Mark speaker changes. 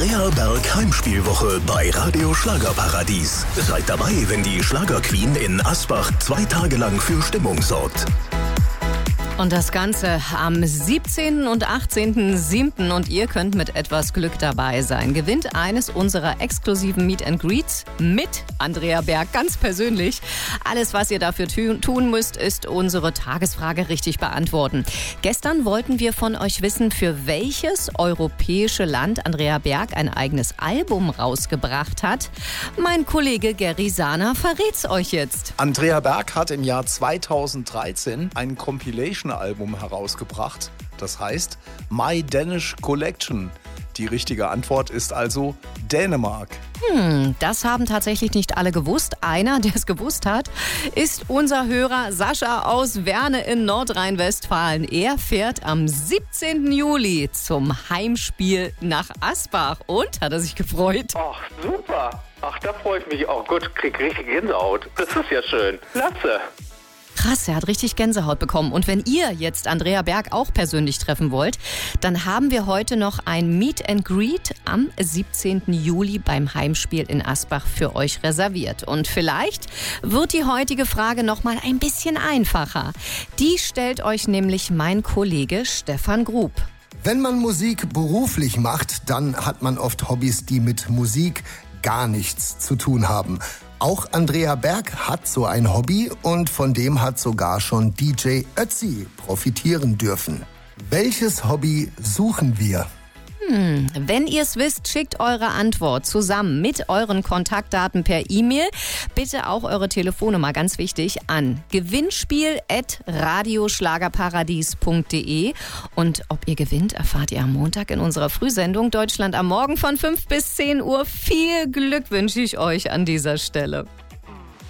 Speaker 1: Andrea Berg Heimspielwoche bei Radio Schlagerparadies. Seid dabei, wenn die Schlagerqueen in Asbach 2 Tage lang für Stimmung sorgt.
Speaker 2: Und das Ganze am 17. und 18.07. und ihr könnt mit etwas Glück dabei sein. Gewinnt eines unserer exklusiven Meet and Greets mit Andrea Berg, ganz persönlich. Alles, was ihr dafür tun müsst, ist unsere Tagesfrage richtig beantworten. Gestern wollten wir von euch wissen, für welches europäische Land Andrea Berg ein eigenes Album rausgebracht hat. Mein Kollege Gary Sahner verrät's euch jetzt.
Speaker 3: Andrea Berg hat im Jahr 2013 ein Compilation-Album herausgebracht. Das heißt My Danish Collection. Die richtige Antwort ist also Dänemark.
Speaker 2: Das haben tatsächlich nicht alle gewusst. Einer, der es gewusst hat, ist unser Hörer Sascha aus Werne in Nordrhein-Westfalen. Er fährt am 17. Juli zum Heimspiel nach Asbach. Und, hat er sich gefreut?
Speaker 4: Ach, super. Ach, da freue ich mich auch. Gut, krieg richtig Gänsehaut. Das ist ja schön. Klasse.
Speaker 2: Krass, er hat richtig Gänsehaut bekommen. Und wenn ihr jetzt Andrea Berg auch persönlich treffen wollt, dann haben wir heute noch ein Meet and Greet am 17. Juli beim Heimspiel in Asbach für euch reserviert. Und vielleicht wird die heutige Frage noch mal ein bisschen einfacher. Die stellt euch nämlich mein Kollege Stefan Grub.
Speaker 5: Wenn man Musik beruflich macht, dann hat man oft Hobbys, die mit Musik gar nichts zu tun haben. Auch Andrea Berg hat so ein Hobby und von dem hat sogar schon DJ Ötzi profitieren dürfen. Welches Hobby suchen wir?
Speaker 2: Wenn ihr es wisst, schickt eure Antwort zusammen mit euren Kontaktdaten per E-Mail. Bitte auch eure Telefonnummer, ganz wichtig, an gewinnspiel@radioschlagerparadies.de. Und ob ihr gewinnt, erfahrt ihr am Montag in unserer Frühsendung Deutschland am Morgen von 5 bis 10 Uhr. Viel Glück wünsche ich euch an dieser Stelle.